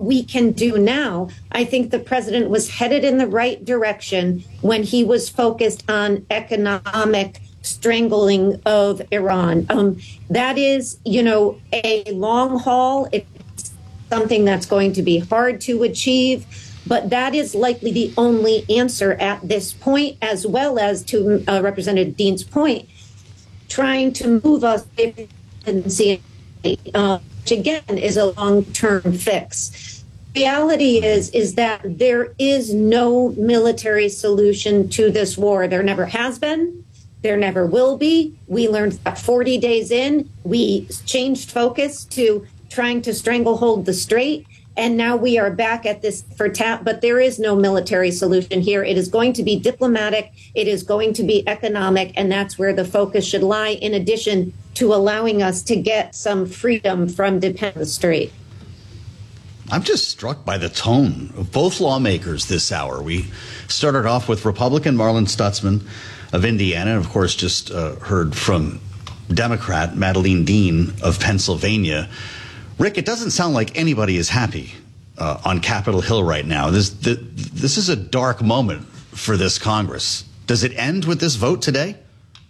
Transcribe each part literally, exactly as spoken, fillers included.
we can do now, I think the president was headed in the right direction when he was focused on economic strangling of Iran. Um, that is, you know, a long haul. It's something that's going to be hard to achieve, but that is likely the only answer at this point, as well as to uh, Representative Dean's point, trying to move us uh, which again is a long-term fix. Reality is is that there is no military solution to this war. There never has been. There never will be. We learned that forty days in, we changed focus to trying to stranglehold the strait. And now we are back at this for tap, but there is no military solution here. It is going to be diplomatic. It is going to be economic. And that's where the focus should lie, in addition to allowing us to get some freedom from dependence on the strait. I'm just struck by the tone of both lawmakers this hour. We started off with Republican Marlin Stutzman of Indiana, and of course just uh, heard from Democrat Madeleine Dean of Pennsylvania. Rick, it doesn't sound like anybody is happy uh, on Capitol Hill right now. This, the, this is a dark moment for this Congress. Does it end with this vote today?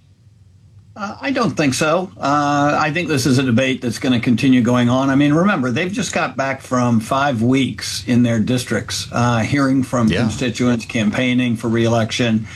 Uh, I don't think so. Uh, I think this is a debate that's going to continue going on. I mean, remember, they've just got back from five weeks in their districts, uh, hearing from yeah. constituents, campaigning for re-election.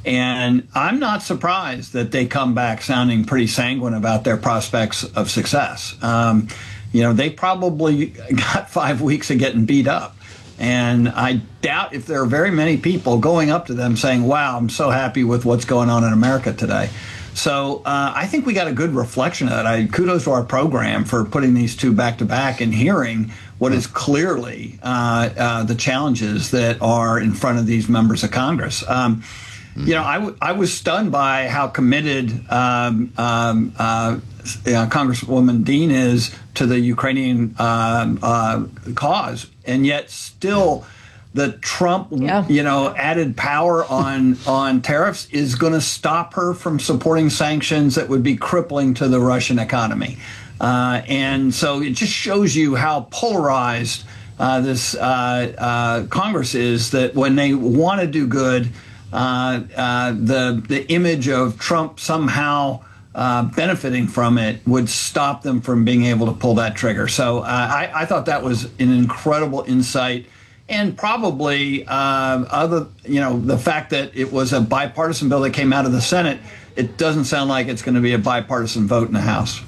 And I'm not surprised that they come back sounding pretty sanguine about their prospects of success. Um, you know, they probably got five weeks of getting beat up. And I doubt if there are very many people going up to them saying, wow, I'm so happy with what's going on in America today. So uh, I think we got a good reflection of that. I kudos to our program for putting these two back to back and hearing what is clearly uh, uh, the challenges that are in front of these members of Congress. Um, you know, I, w- I was stunned by how committed um, um, uh, uh, Congresswoman Dean is to the Ukrainian um, uh, cause, and yet still the Trump, yeah. you know, added power on on tariffs is going to stop her from supporting sanctions that would be crippling to the Russian economy. Uh, and so it just shows you how polarized uh, this uh, uh, Congress is, that when they want to do good, uh, uh, the the image of Trump somehow uh, benefiting from it would stop them from being able to pull that trigger. So uh, I, I thought that was an incredible insight. And probably uh, other, you know, the fact that it was a bipartisan bill that came out of the Senate, it doesn't sound like it's going to be a bipartisan vote in the House.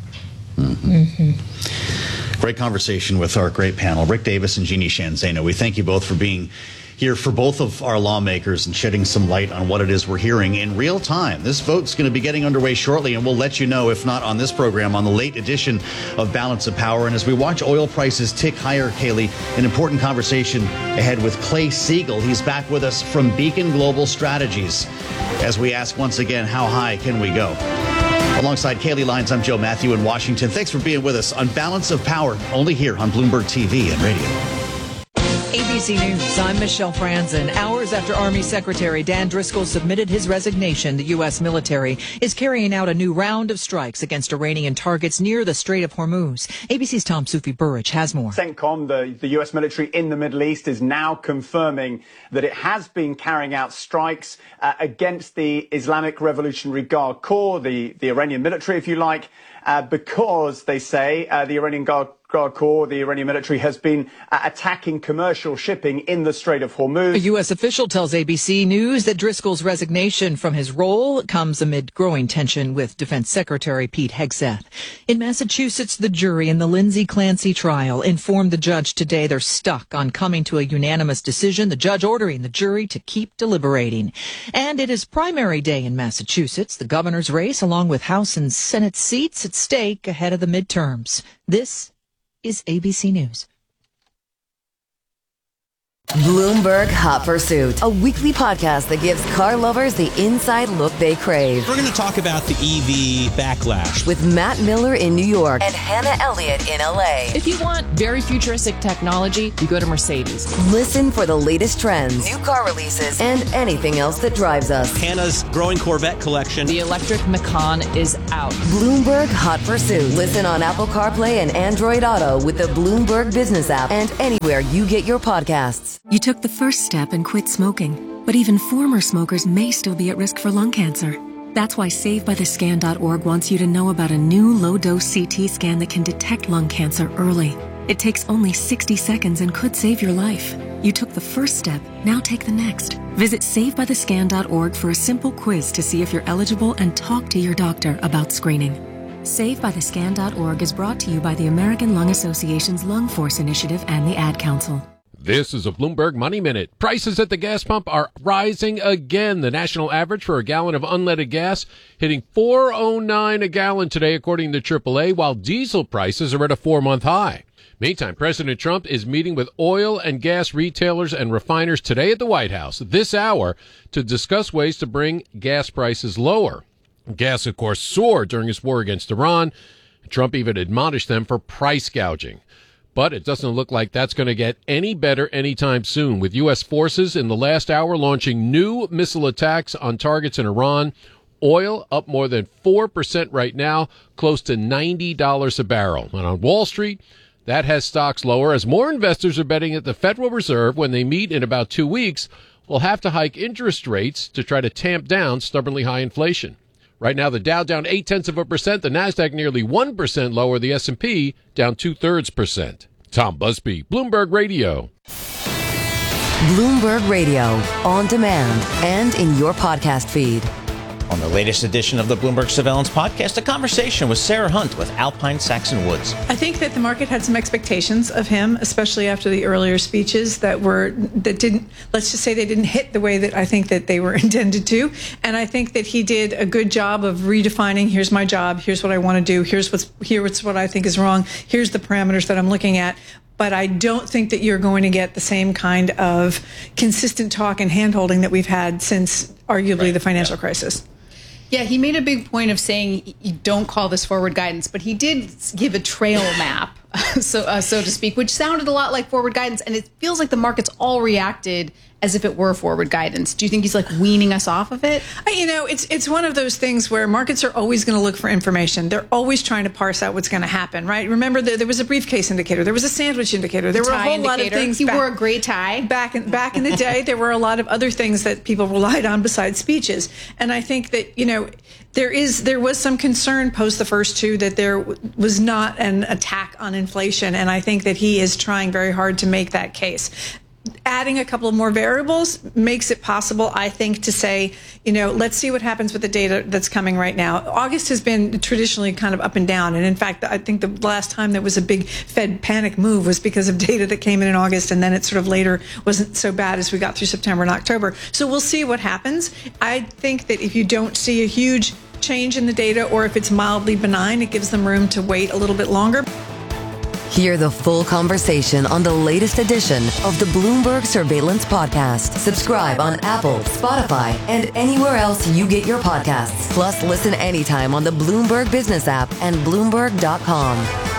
Mm-hmm. Mm-hmm. Great conversation with our great panel, Rick Davis and Jeannie Sheehan Zaino. We thank you both for being here for both of our lawmakers and shedding some light on what it is we're hearing in real time. This vote's going to be getting underway shortly, and we'll let you know, if not on this program, on the late edition of Balance of Power. And as we watch oil prices tick higher, Kaylee, an important conversation ahead with Clay Siegel. He's back with us from Beacon Global Strategies as we ask once again, how high can we go? Alongside Kaylee Lyons, I'm Joe Matthew in Washington. Thanks for being with us on Balance of Power, only here on Bloomberg T V and radio. A B C News, I'm Michelle Franzen. Hours after Army Secretary Dan Driscoll submitted his resignation, the U S military is carrying out a new round of strikes against Iranian targets near the Strait of Hormuz. A B C's Tom Sufi Burrich has more. CENTCOM, the, the U S military in the Middle East, is now confirming that it has been carrying out strikes uh, against the Islamic Revolutionary Guard Corps, the, the Iranian military, if you like, uh, because they say uh, the Iranian Guard Guard Corps, the Iranian military, has been uh, attacking commercial shipping in the Strait of Hormuz. A U S official tells A B C News that Driscoll's resignation from his role comes amid growing tension with Defense Secretary Pete Hegseth. In Massachusetts, the jury in the Lindsay Clancy trial informed the judge today they're stuck on coming to a unanimous decision, the judge ordering the jury to keep deliberating. And it is primary day in Massachusetts, the governor's race, along with House and Senate seats at stake ahead of the midterms. This is A B C News. Bloomberg Hot Pursuit, a weekly podcast that gives car lovers the inside look they crave. We're going to talk about the E V backlash with Matt Miller in New York and Hannah Elliott in L A. If you want very futuristic technology, you go to Mercedes. Listen for the latest trends, new car releases, and anything else that drives us. Hannah's growing Corvette collection. The electric Macan is out. Bloomberg Hot Pursuit. Listen on Apple CarPlay and Android Auto with the Bloomberg Business app and anywhere you get your podcasts. You took the first step and quit smoking, but even former smokers may still be at risk for lung cancer. That's why Save By The Scan dot org wants you to know about a new low-dose C T scan that can detect lung cancer early. It takes only sixty seconds and could save your life. You took the first step, now take the next. Visit Save By The Scan dot org for a simple quiz to see if you're eligible and talk to your doctor about screening. Save By The Scan dot org is brought to you by the American Lung Association's Lung Force Initiative and the Ad Council. This is a Bloomberg Money Minute. Prices at the gas pump are rising again. The national average for a gallon of unleaded gas hitting four oh nine a gallon today, according to triple A, while diesel prices are at a four-month high. Meantime, President Trump is meeting with oil and gas retailers and refiners today at the White House this hour to discuss ways to bring gas prices lower. Gas, of course, soared during his war against Iran. Trump even admonished them for price gouging. But it doesn't look like that's going to get any better anytime soon, with U S forces in the last hour launching new missile attacks on targets in Iran. Oil up more than four percent right now, close to ninety dollars a barrel. And on Wall Street, that has stocks lower as more investors are betting that the Federal Reserve, when they meet in about two weeks, will have to hike interest rates to try to tamp down stubbornly high inflation. Right now, the Dow down eight-tenths of a percent, the NASDAQ nearly one percent lower, the S and P down two-thirds percent. Tom Busby, Bloomberg Radio. Bloomberg Radio, on demand and in your podcast feed. On the latest edition of the Bloomberg Surveillance Podcast, a conversation with Sarah Hunt with Alpine Saxon Woods. I think that the market had some expectations of him, especially after the earlier speeches that were that didn't. Let's just say they didn't hit the way that I think that they were intended to. And I think that he did a good job of redefining. Here's my job. Here's what I want to do. Here's what's here's what I think is wrong. Here's the parameters that I'm looking at. But I don't think that you're going to get the same kind of consistent talk and handholding that we've had since arguably right. the financial yeah. crisis. Yeah, he made a big point of saying you don't call this forward guidance, but he did give a trail map, so uh, so to speak, which sounded a lot like forward guidance, and it feels like the markets all reacted as if it were forward guidance. Do you think he's like weaning us off of it? You know, it's it's one of those things where markets are always going to look for information. They're always trying to parse out what's going to happen, right? Remember, there, there was a briefcase indicator, there was a sandwich indicator, there were a whole indicator. lot of things. He back, wore a gray tie. Back in, back in the day, there were a lot of other things that people relied on besides speeches. And I think that, you know, there is there was some concern post the first two that there was not an attack on inflation. And I think that he is trying very hard to make that case. Adding a couple of more variables makes it possible, I think, to say, you know, let's see what happens with the data that's coming right now. August has been traditionally kind of up and down. And in fact, I think the last time there was a big Fed panic move was because of data that came in in August. And then it sort of later wasn't so bad as we got through September and October. So we'll see what happens. I think that if you don't see a huge change in the data, or if it's mildly benign, it gives them room to wait a little bit longer. Hear the full conversation on the latest edition of the Bloomberg Surveillance Podcast. Subscribe on Apple, Spotify, and anywhere else you get your podcasts. Plus, listen anytime on the Bloomberg Business app and Bloomberg dot com.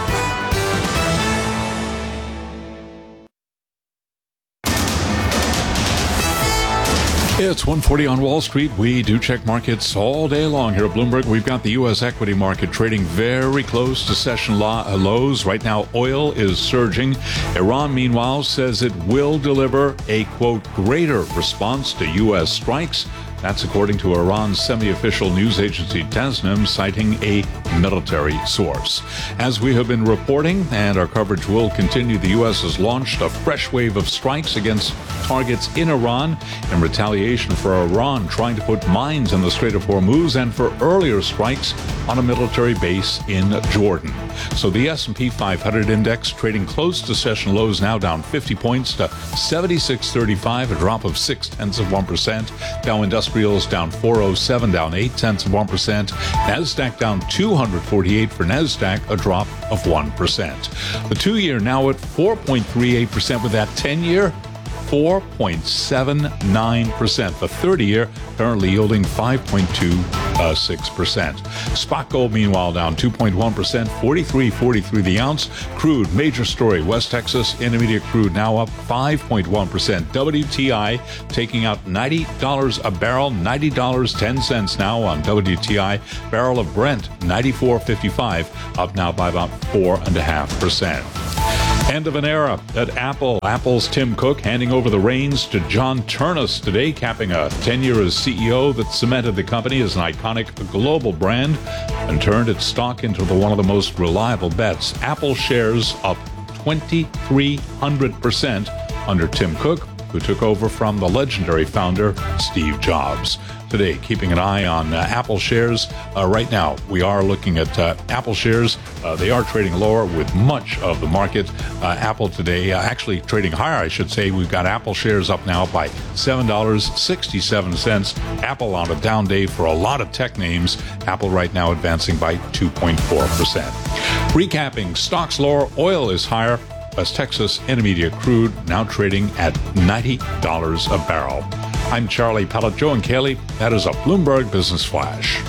It's one forty on Wall Street. We do check markets all day long here at Bloomberg. We've got the U S equity market trading very close to session lows. Right now, oil is surging. Iran, meanwhile, says it will deliver a, quote, greater response to U S strikes. That's according to Iran's semi-official news agency Tasnim, citing a military source. As we have been reporting, and our coverage will continue, the U S has launched a fresh wave of strikes against targets in Iran in retaliation for Iran trying to put mines in the Strait of Hormuz and for earlier strikes on a military base in Jordan. So the S and P five hundred index trading close to session lows, now down fifty points to seventy-six thirty-five, a drop of six tenths of one percent. Dow Industrials down four oh seven, down eight tenths of one percent. NASDAQ down two hundred forty-eight for NASDAQ, a drop of one percent. The two-year now at four point three eight percent, with that ten-year four point seven nine percent. The thirty-year currently yielding five point two six percent. Spot gold, meanwhile, down two point one percent, forty-three forty-three the ounce. Crude, major story. West Texas Intermediate crude now up five point one percent. W T I taking out ninety dollars a barrel, ninety dollars and ten cents now on W T I. Barrel of Brent, ninety-four fifty-five, up now by about four point five percent. End of an era at Apple. Apple's Tim Cook handing over the reins to John Ternus today, capping a tenure as C E O that cemented the company as an iconic global brand and turned its stock into the, one of the most reliable bets. Apple shares up twenty-three hundred percent under Tim Cook, who took over from the legendary founder Steve Jobs. Today, keeping an eye on uh, Apple shares. Uh, right now, we are looking at uh, Apple shares. Uh, they are trading lower with much of the market. Uh, Apple today, uh, actually trading higher, I should say. We've got Apple shares up now by seven dollars and sixty-seven cents. Apple on a down day for a lot of tech names. Apple right now advancing by two point four percent. Recapping, stocks lower, oil is higher. West Texas Intermediate crude now trading at ninety dollars a barrel. I'm Charlie Pellet. Joe and Kaylee, that is a Bloomberg Business Flash.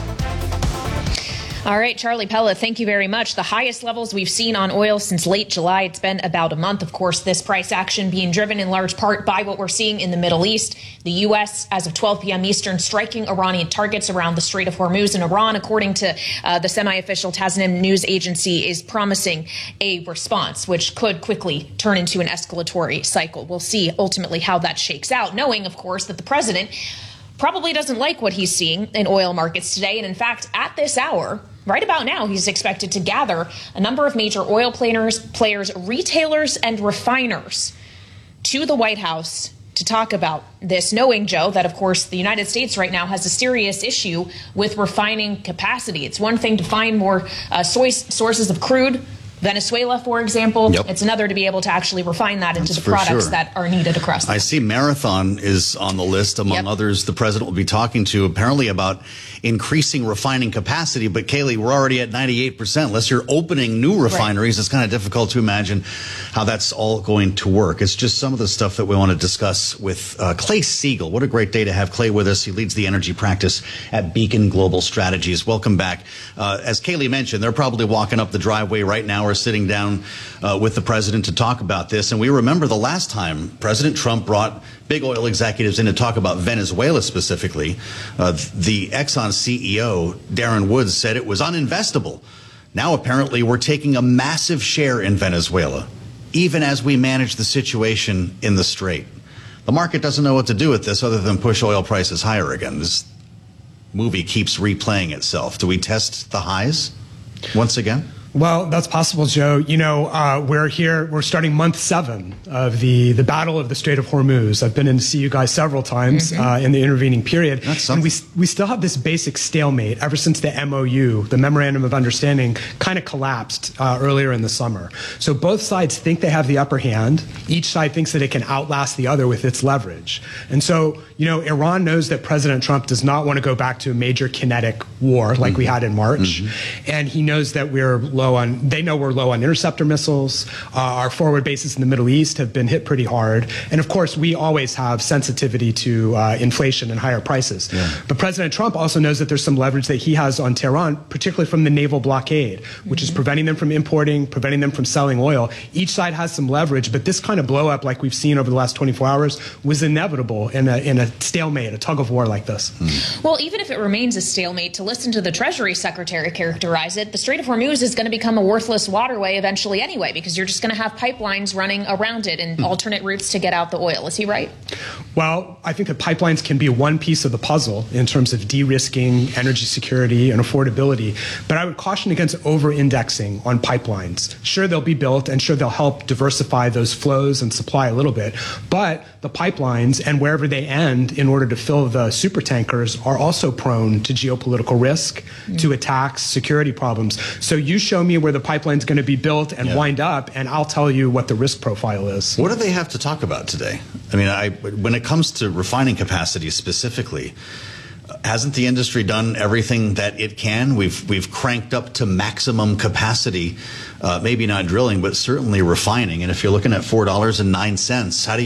All right, Charlie Pellet, thank you very much. The highest levels we've seen on oil since late July. It's been about a month. Of course, this price action being driven in large part by what we're seeing in the Middle East. The U S, as of twelve p.m. Eastern, striking Iranian targets around the Strait of Hormuz. And Iran, according to uh, the semi-official Tasnim news agency, is promising a response, which could quickly turn into an escalatory cycle. We'll see ultimately how that shakes out, knowing, of course, that the president probably doesn't like what he's seeing in oil markets today. And in fact, at this hour, right about now, he's expected to gather a number of major oil players, players, retailers, and refiners to the White House to talk about this, knowing, Joe, that, of course, the United States right now has a serious issue with refining capacity. It's one thing to find more uh, soy sources of crude. Venezuela, for example, yep. It's another to be able to actually refine that into That's the products sure. that are needed across the I see Marathon is on the list, among yep. others the president will be talking to, apparently about increasing refining capacity. But, Kaylee, we're already at ninety-eight percent. Unless you're opening new refineries, right. It's kind of difficult to imagine how that's all going to work. It's just some of the stuff that we want to discuss with uh, Clay Siegel. What a great day to have Clay with us. He leads the energy practice at Beacon Global Strategies. Welcome back. Uh, as Kaylee mentioned, they're probably walking up the driveway right now or sitting down uh, with the president to talk about this. And we remember the last time President Trump brought big oil executives in to talk about Venezuela specifically. Uh, the Exxon C E O, Darren Woods, said it was uninvestable. Now, apparently, we're taking a massive share in Venezuela, even as we manage the situation in the Strait. The market doesn't know what to do with this other than push oil prices higher again. This movie keeps replaying itself. Do we test the highs once again? Well, that's possible, Joe. You know, uh, we're here, we're starting month seven of the, the Battle of the Strait of Hormuz. I've been in to see you guys several times mm-hmm. uh, in the intervening period. And we, we still have this basic stalemate ever since the M O U, the Memorandum of Understanding, kind of collapsed uh, earlier in the summer. So both sides think they have the upper hand. Each side thinks that it can outlast the other with its leverage. And so, you know, Iran knows that President Trump does not want to go back to a major kinetic war like mm-hmm. we had in March. Mm-hmm. And he knows that we're low on, they know we're low on interceptor missiles. Uh, our forward bases in the Middle East have been hit pretty hard. And of course, we always have sensitivity to uh, inflation and higher prices. Yeah. But President Trump also knows that there's some leverage that he has on Tehran, particularly from the naval blockade, which mm-hmm. is preventing them from importing, preventing them from selling oil. Each side has some leverage, but this kind of blow up like we've seen over the last twenty-four hours was inevitable in a, in a stalemate, a tug of war like this. Mm. Well, even if it remains a stalemate, to listen to the Treasury Secretary characterize it, the Strait of Hormuz is going to become a worthless waterway eventually anyway, because you're just going to have pipelines running around it and mm. alternate routes to get out the oil. Is he right? Well, I think that pipelines can be one piece of the puzzle in terms of de-risking energy security and affordability, but I would caution against over-indexing on pipelines. Sure, they'll be built, and sure, they'll help diversify those flows and supply a little bit, but the pipelines and wherever they end in order to fill the supertankers are also prone to geopolitical risk, mm. to attacks, security problems. So you show me where the pipeline's going to be built and yeah. wind up, and I'll tell you what the risk profile is. What do they have to talk about today? I mean, I, when it comes to refining capacity specifically, hasn't the industry done everything that it can? We've we've cranked up to maximum capacity, uh, maybe not drilling, but certainly refining. And if you're looking at four dollars and nine cents, how do you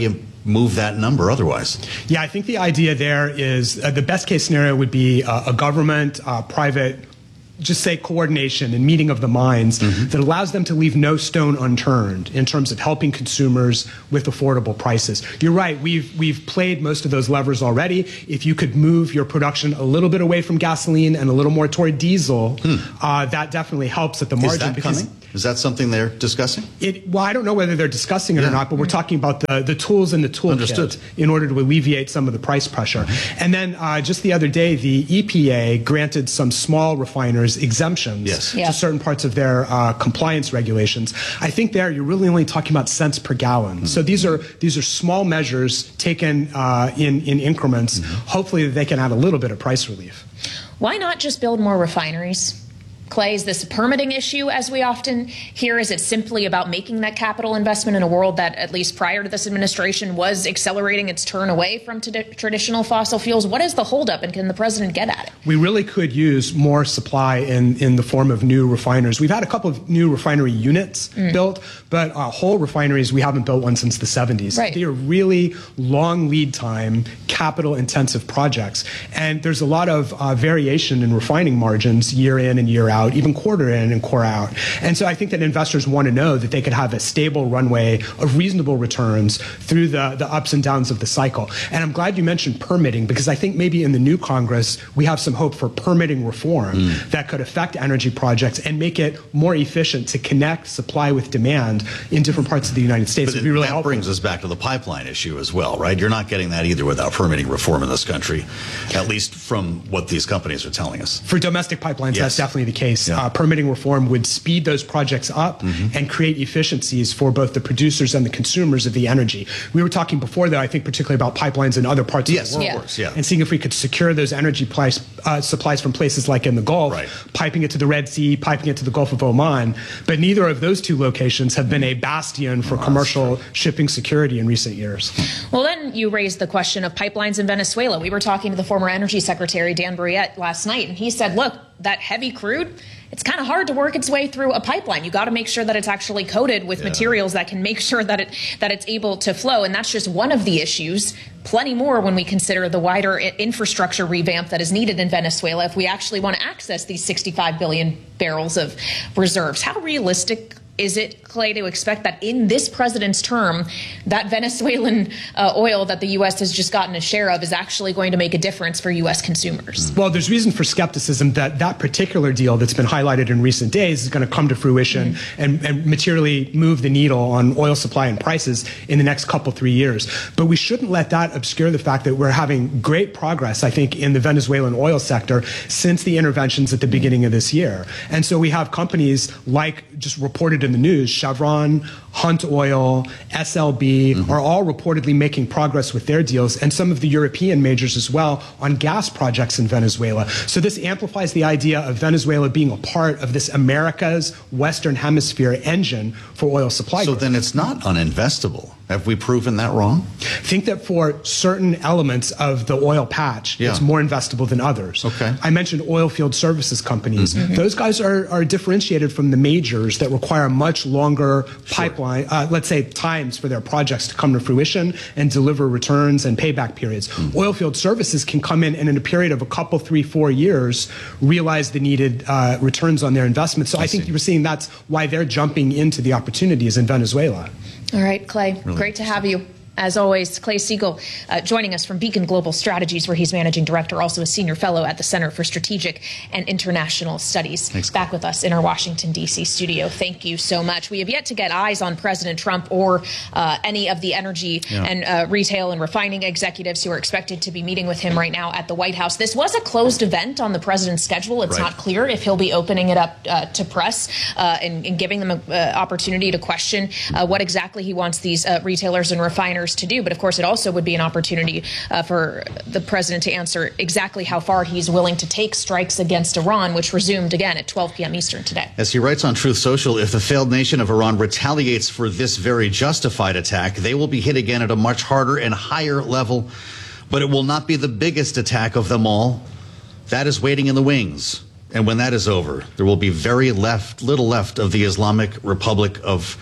move that number otherwise. Yeah, I think the idea there is uh, the best case scenario would be uh, a government, uh, private, just say coordination and meeting of the minds mm-hmm. that allows them to leave no stone unturned in terms of helping consumers with affordable prices. You're right, we've we've played most of those levers already. If you could move your production a little bit away from gasoline and a little more toward diesel, hmm. uh, that definitely helps at the margin. Is that because coming? Is that something they're discussing? It, well, I don't know whether they're discussing it yeah. or not, but we're talking about the, the tools in the toolkit in order to alleviate some of the price pressure. Mm-hmm. And then uh, just the other day, the E P A granted some small refiners exemptions yes. to yeah. certain parts of their uh, compliance regulations. I think there you're really only talking about cents per gallon. Mm-hmm. So these are these are small measures taken uh, in, in increments. Mm-hmm. Hopefully they can add a little bit of price relief. Why not just build more refineries? Clay, is this a permitting issue, as we often hear? Is it simply about making that capital investment in a world that, at least prior to this administration, was accelerating its turn away from t- traditional fossil fuels? What is the holdup, and can the president get at it? We really could use more supply in, in the form of new refiners. We've had a couple of new refinery units mm. built, but uh, whole refineries, we haven't built one since the seventies. Right. They are really long lead time, capital intensive projects. And there's a lot of uh, variation in refining margins year in and year out. Out, even quarter in and quarter out. And so I think that investors want to know that they could have a stable runway of reasonable returns through the, the ups and downs of the cycle. And I'm glad you mentioned permitting, because I think maybe in the new Congress, we have some hope for permitting reform mm. that could affect energy projects and make it more efficient to connect supply with demand in different parts of the United States. But it, really that helpful. brings us back to the pipeline issue as well, right? You're not getting that either without permitting reform in this country, at least from what these companies are telling us. For domestic pipelines, yes. that's definitely the case. Yeah. Uh, permitting reform would speed those projects up mm-hmm. and create efficiencies for both the producers and the consumers of the energy. We were talking before, though, I think particularly about pipelines in other parts yes, of the world. Yes, of course, yeah. And seeing if we could secure those energy price, uh, supplies from places like in the Gulf, right. piping it to the Red Sea, piping it to the Gulf of Oman. But neither of those two locations have been a bastion for oh, commercial shipping security in recent years. Well, then you raised the question of pipelines in Venezuela. We were talking to the former Energy Secretary, Dan Brouillette, last night, and he said, look, that heavy crude, it's kind of hard to work its way through a pipeline. You got to make sure that it's actually coated with yeah. materials that can make sure that it that it's able to flow. And that's just one of the issues. Plenty more when we consider the wider infrastructure revamp that is needed in Venezuela if we actually want to access these sixty-five billion barrels of reserves. How realistic is it, Clay, to expect that in this president's term, that Venezuelan uh, oil that the U S has just gotten a share of is actually going to make a difference for U S consumers? Well, there's reason for skepticism that that particular deal that's been highlighted in recent days is going to come to fruition mm-hmm. and, and materially move the needle on oil supply and prices in the next couple, three years. But we shouldn't let that obscure the fact that we're having great progress, I think, in the Venezuelan oil sector since the interventions at the beginning of this year. And so we have companies like, just reported in the news, Chevron, Hunt Oil, S L B mm-hmm. are all reportedly making progress with their deals, and some of the European majors as well on gas projects in Venezuela. So this amplifies the idea of Venezuela being a part of this America's Western Hemisphere engine for oil supply. So growth. Then it's not uninvestable. Have we proven that wrong? I think that for certain elements of the oil patch, yeah. it's more investable than others. Okay. I mentioned oil field services companies. Mm-hmm. Those guys are, are differentiated from the majors that require much longer pipeline, sure. uh, let's say, times for their projects to come to fruition and deliver returns and payback periods. Mm-hmm. Oil field services can come in and in a period of a couple, three, four years, realize the needed uh, returns on their investment. So I, I think you're seeing that's why they're jumping into the opportunities in Venezuela. All right, Clay, really great to have you. As always, Clay Siegel uh, joining us from Beacon Global Strategies, where he's managing director, also a senior fellow at the Center for Strategic and International Studies. Thanks, back with us in our Washington, D C studio. Thank you so much. We have yet to get eyes on President Trump or uh, any of the energy yeah. and uh, retail and refining executives who are expected to be meeting with him right now at the White House. This was a closed event on the president's schedule. It's right. not clear if he'll be opening it up uh, to press uh, and, and giving them an uh, opportunity to question uh, what exactly he wants these uh, retailers and refiners to do. But of course, it also would be an opportunity uh, for the president to answer exactly how far he's willing to take strikes against Iran, which resumed again at twelve p.m. Eastern today. As he writes on Truth Social, if the failed nation of Iran retaliates for this very justified attack, they will be hit again at a much harder and higher level. But it will not be the biggest attack of them all. That is waiting in the wings. And when that is over, there will be very left, little left of the Islamic Republic of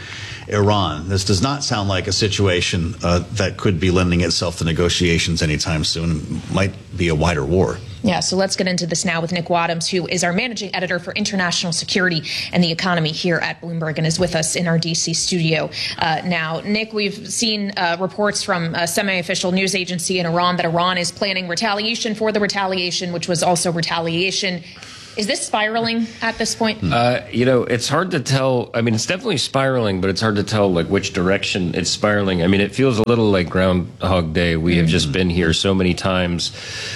Iran. This does not sound like a situation uh, that could be lending itself to negotiations anytime soon. It might be a wider war. Yeah, so let's get into this now with Nick Wadhams, who is our managing editor for international security and the economy here at Bloomberg and is with us in our D C studio uh, now. Nick, we've seen uh, reports from a semi-official news agency in Iran that Iran is planning retaliation for the retaliation, which was also retaliation. Is this spiraling at this point? Uh, you know, it's hard to tell. I mean, it's definitely spiraling, but it's hard to tell like which direction it's spiraling. I mean, it feels a little like Groundhog Day. We have just been here so many times.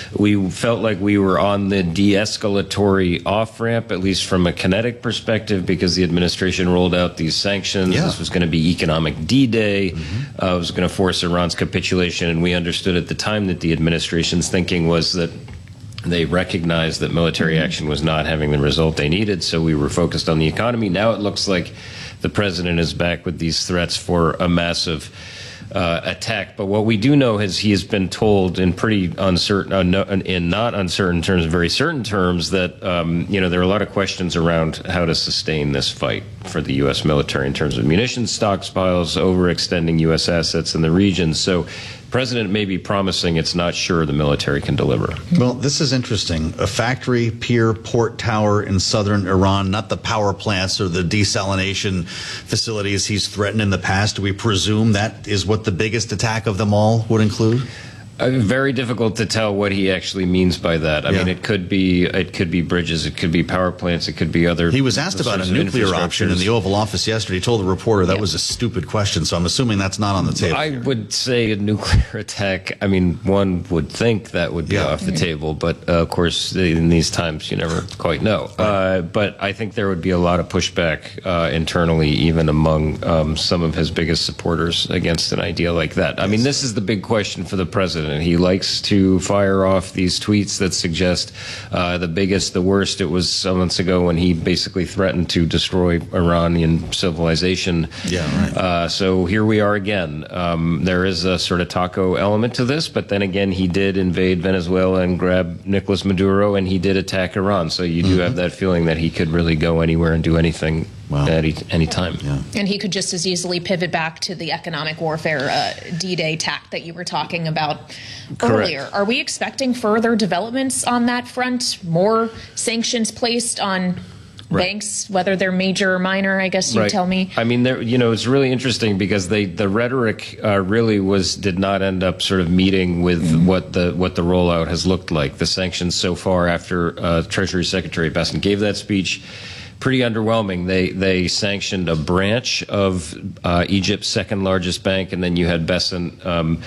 We felt like we were on the de-escalatory off-ramp, at least from a kinetic perspective, because the administration rolled out these sanctions. Yeah. This was going to be economic D-Day. Mm-hmm. Uh, it was going to force Iran's capitulation, and we understood at the time that the administration's thinking was that they recognized that military action was not having the result they needed, so we were focused on the economy. Now it looks like the president is back with these threats for a massive uh, attack. But what we do know is he has been told in pretty uncertain, uh, no, in not uncertain terms, very certain terms, that um, you know there are a lot of questions around how to sustain this fight for the U S military in terms of munitions stockpiles, overextending U S assets in the region. So the president may be promising, it's not sure the military can deliver. Well, this is interesting. A factory, pier, port tower in southern Iran, not the power plants or the desalination facilities he's threatened in the past. Do we presume that is what the biggest attack of them all would include? Uh, very difficult to tell what he actually means by that. I yeah. mean, it could be it could be bridges, it could be power plants, it could be other. He was asked about a nuclear option in the Oval Office yesterday. He told the reporter that yeah. was a stupid question, so I'm assuming that's not on the table. I would say a nuclear attack. I mean, one would think that would be yeah. off the yeah. table, but uh, of course, in these times, you never quite know. Right. Uh, but I think there would be a lot of pushback uh, internally, even among um, some of his biggest supporters, against an idea like that. I mean, this is the big question for the president. And he likes to fire off these tweets that suggest uh, the biggest, the worst. It was some months ago when he basically threatened to destroy Iranian civilization. Yeah, right. Uh, so here we are again. Um, there is a sort of taco element to this, but then again, he did invade Venezuela and grab Nicolas Maduro, and he did attack Iran. So you do mm-hmm. have that feeling that he could really go anywhere and do anything. Wow. At any, any time. Yeah. And he could just as easily pivot back to the economic warfare uh, D-Day tact that you were talking about Correct. earlier. Are we expecting further developments on that front? More sanctions placed on right. banks, whether they're major or minor, I guess you right. tell me? I mean, there, you know, it's really interesting because they, the rhetoric uh, really was did not end up sort of meeting with mm-hmm. what the what the rollout has looked like. The sanctions so far after uh, Treasury Secretary Bessent gave that speech, pretty underwhelming. They they sanctioned a branch of uh, Egypt's second largest bank, and then you had Bessent um,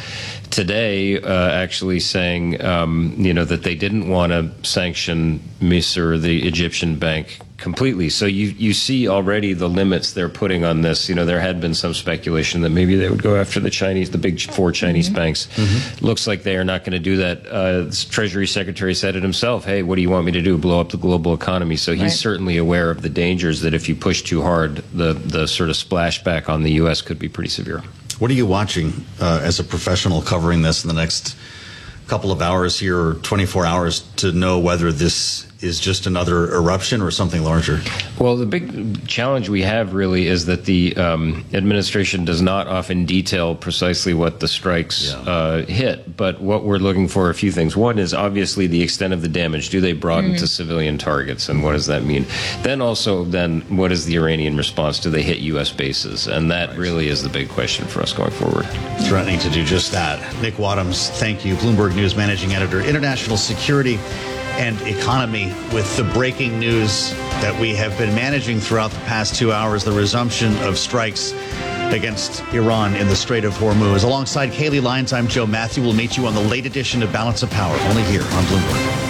today uh, actually saying, um, you know, that they didn't want to sanction Misr, the Egyptian bank, completely. So you you see already the limits they're putting on this. You know, there had been some speculation that maybe they would go after the Chinese, the big four Chinese mm-hmm. banks. Mm-hmm. Looks like they are not going to do that. Uh, the Treasury Secretary said it himself. Hey, what do you want me to do? Blow up the global economy? So he's right. certainly aware of the dangers that if you push too hard, the the sort of splashback on the U S could be pretty severe. What are you watching uh, as a professional covering this in the next couple of hours here, or twenty-four hours, to know whether this is just another eruption or something larger? Well, the big challenge we have really is that the um, administration does not often detail precisely what the strikes yeah. uh, hit. But what we're looking for are a few things. One is obviously the extent of the damage. Do they broaden mm-hmm. to civilian targets, and what does that mean? Then also, then what is the Iranian response? Do they hit U S bases? And that right. really is the big question for us going forward. Threatening to do just that. Nick Wadhams, thank you. Bloomberg News Managing Editor, International Security and Economy, with the breaking news that we have been managing throughout the past two hours, the resumption of strikes against Iran in the Strait of Hormuz. Alongside Kaylee Lyons, I'm Joe Matthew. We'll meet you on the late edition of Balance of Power, only here on Bloomberg.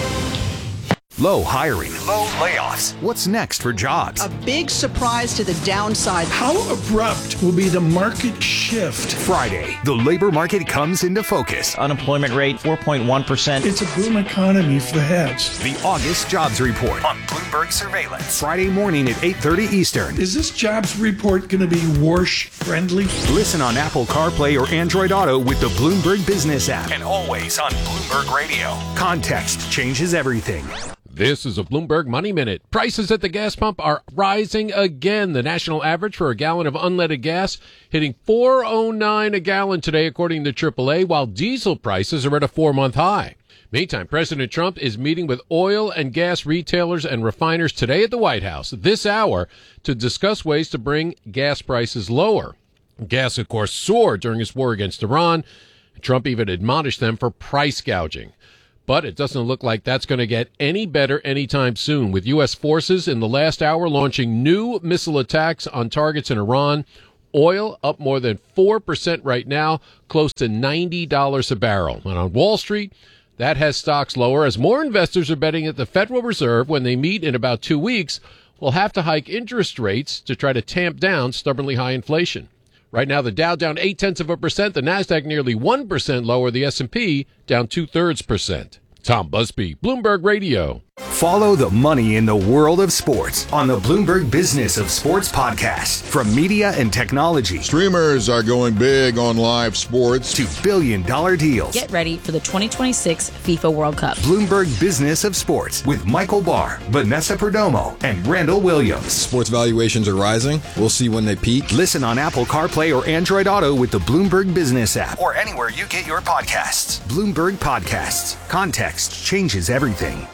Low hiring. Low layoffs. What's next for jobs? A big surprise to the downside. How abrupt will be the market shift? Friday, the labor market comes into focus. Unemployment rate, four point one percent. It's a boom economy for the heads. The August Jobs Report on Bloomberg Surveillance. Friday morning at eight thirty Eastern. Is this jobs report going to be Warsh friendly? Listen on Apple CarPlay or Android Auto with the Bloomberg Business app. And always on Bloomberg Radio. Context changes everything. This is a Bloomberg Money Minute. Prices at the gas pump are rising again. The national average for a gallon of unleaded gas hitting four oh nine a gallon today, according to triple A, while diesel prices are at a four-month high. Meantime, President Trump is meeting with oil and gas retailers and refiners today at the White House this hour to discuss ways to bring gas prices lower. Gas, of course, soared during his war against Iran. Trump even admonished them for price gouging. But it doesn't look like that's going to get any better anytime soon, with U S forces in the last hour launching new missile attacks on targets in Iran. Oil up more than four percent right now, close to ninety dollars a barrel. And on Wall Street, that has stocks lower as more investors are betting that the Federal Reserve, when they meet in about two weeks, will have to hike interest rates to try to tamp down stubbornly high inflation. Right now, the Dow down eight-tenths of a percent, the Nasdaq nearly one percent lower, the S and P down two-thirds percent. Tom Busby, Bloomberg Radio. Follow the money in the world of sports on the Bloomberg Business of Sports podcast. From media and technology, streamers are going big on live sports, to billion dollar deals. Get ready for the twenty twenty-six FIFA World Cup. Bloomberg Business of Sports with Michael Barr, Vanessa Perdomo, and Randall Williams. Sports valuations are rising. We'll see when they peak. Listen on Apple CarPlay or Android Auto with the Bloomberg Business app, or anywhere you get your podcasts. Bloomberg Podcasts. Context changes everything.